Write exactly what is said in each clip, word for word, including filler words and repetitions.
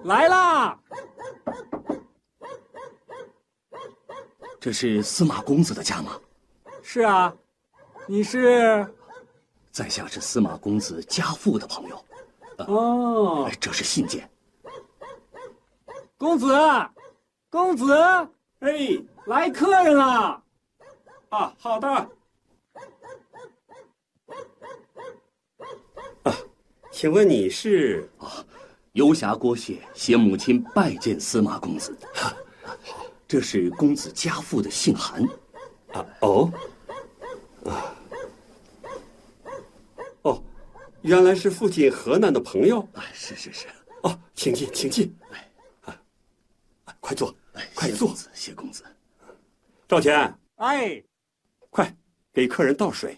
来啦！ 这是司马公子的家吗？ 是啊，你是？ 在下是司马公子家父的朋友。 呃、哦， 这是信件。 公子，公子， 哎， 来客人了。 啊，好的。啊，请问你是？ 啊，游侠郭谢携母亲拜见司马公子。哈，这是公子家父的信函。 啊，哦，啊，哦，原来是父亲河南的朋友。 哎，是是是。 哦，请进，请进。哎，啊，快坐， 哎， 快坐。 谢公子。 赵全， 哎， 快给客人倒水。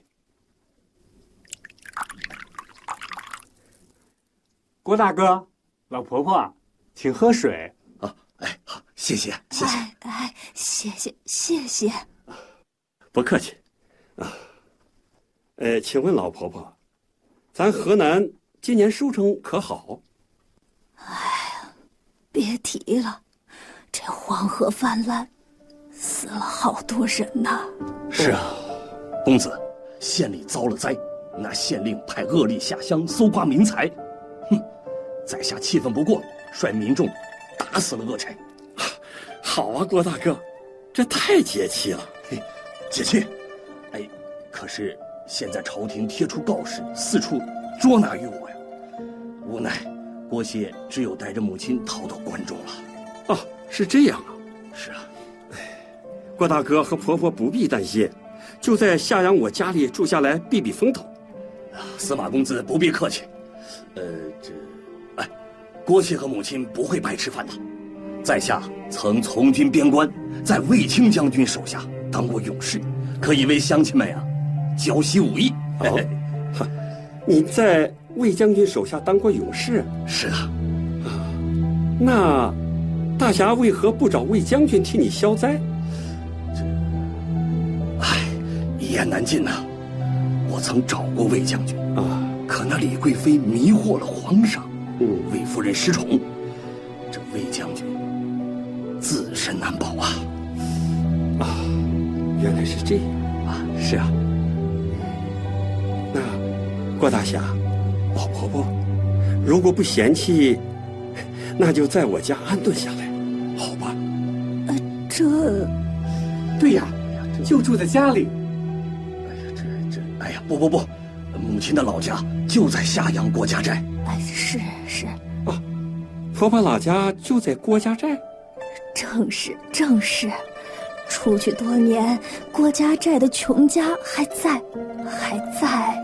郭大哥，老婆婆，请喝水。 啊，哎，好，谢谢，谢谢。 哎哎，谢谢谢谢。 不客气。啊，呃，请问老婆婆，咱河南今年收成可好？ 哎呀，别提了，这黄河泛滥，死了好多人呐。 是啊，公子，县里遭了灾，那县令派恶吏下乡搜刮民财。哼，在下气愤不过，率民众打死了恶差。 好啊，郭大哥，这太解气了。 嘿，解气。哎，可是现在朝廷贴出告示，四处捉拿于我呀。无奈郭谢只有带着母亲逃到关中了。 哦，是这样啊。 是啊。 哎，郭大哥和婆婆不必担心，就在下阳我家里住下来避避风头。 司马公子不必客气。呃，这，哎，郭谢和母亲不会白吃饭的。在下曾从军边关，在卫青将军手下当过勇士，可以为乡亲们呀教习武艺。 哦，哈，你在卫将军手下当过勇士？ 是的。 啊，那大侠为何不找卫将军替你消灾？ 这，唉，一言难尽呐、啊。我曾找过卫将军啊， 可那李贵妃迷惑了皇上， 嗯， 魏夫人失宠，这卫将军自身难保啊！ 啊，原来是这样啊！是啊。 那郭大侠，老婆婆，如果不嫌弃，那就在我家安顿下来，好吧？ 呃，这…… 对呀，就住在家里。 哎呀，这这……哎呀，不不不，母亲的老家就在下阳郭家寨。 哎，是是。 啊，婆婆老家就在郭家寨。 正是正是，出去多年，郭家寨的穷家还在，还在。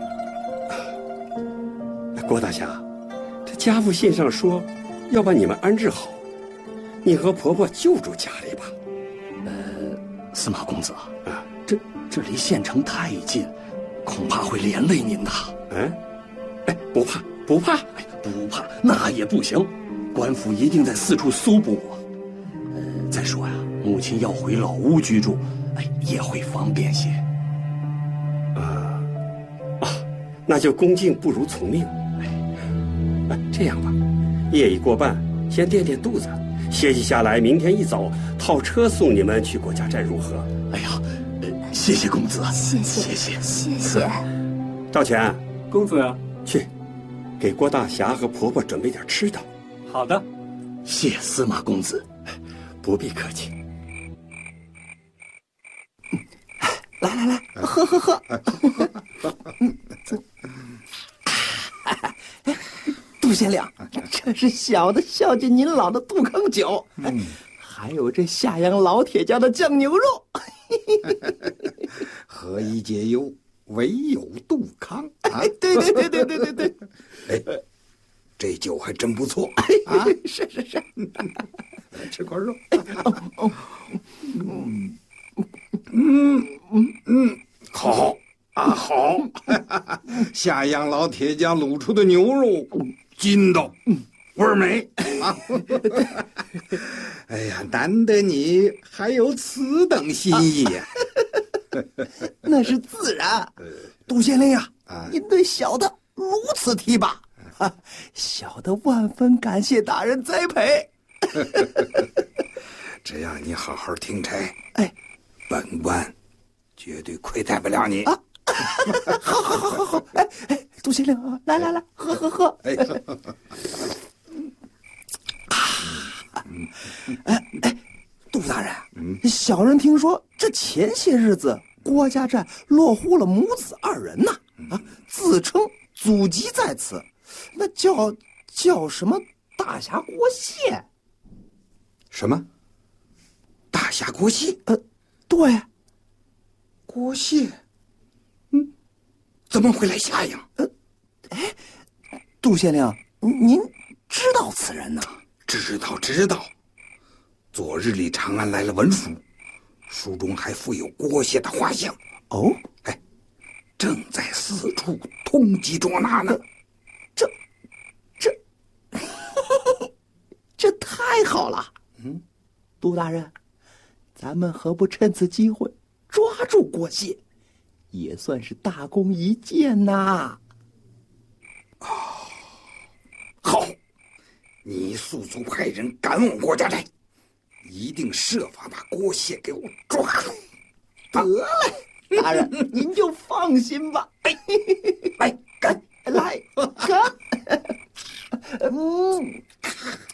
郭大侠，这家父信上说要把你们安置好，你和婆婆就住家里吧。 呃，司马公子啊，这这离县城太近，恐怕会连累您的。 嗯，哎，不怕不怕， 哎，不怕那也不行，官府一定在四处搜捕我。呃，再说呀，母亲要回老屋居住，哎，也会方便些。 啊啊，那就恭敬不如从命。哎，这样吧，夜已过半，先垫垫肚子，歇息下来，明天一早套车送你们去郭家寨如何？ 哎呀，呃，谢谢公子， 谢谢谢谢谢谢。 赵全， 公子， 去给郭大侠和婆婆准备点吃的。 好的， 谢司马公子， 不必客气。 来来来，喝喝喝。杜县令，这是小的孝敬您老的杜康酒，嗯，还有这下阳老铁家的酱牛肉。 何以解忧，唯有杜康啊！ 对对对对对对对， 哎，这酒还真不错啊！是是是， 来吃块肉。 哦哦，嗯嗯嗯嗯， 好啊好，下阳老铁家卤出的牛肉，筋道，味儿美啊！哎呀，难得你还有此等心意呀！ 那是自然。杜县令呀，您对小的如此提拔， 小的万分感谢大人栽培。 只要你好好听差， 哎， 本官绝对亏待不了你。 啊，好，好，好，好，好！哎哎，杜县令啊，来来来，喝喝喝！ 哎， 哎哎，杜大人，嗯，小人听说这前些日子郭家寨落户了母子二人呐，啊，自称祖籍在此，那叫叫什么大侠郭谢？ 什么？大侠郭谢？ 呃，对， 郭谢，嗯，怎么会来夏阳？ 呃，哎，杜县令，您知道此人呐？ 知道，知道。昨日里长安来了文书，书中还附有郭谢的画像。 哦， 哎，正在四处通缉捉拿呢。 这，这，这太好了！嗯，杜大人，咱们何不趁此机会抓住郭谢，也算是大功一件呐！ 哦，好，你速速派人赶往郭家寨，一定设法把郭谢给我抓住。 得嘞，大人您就放心吧。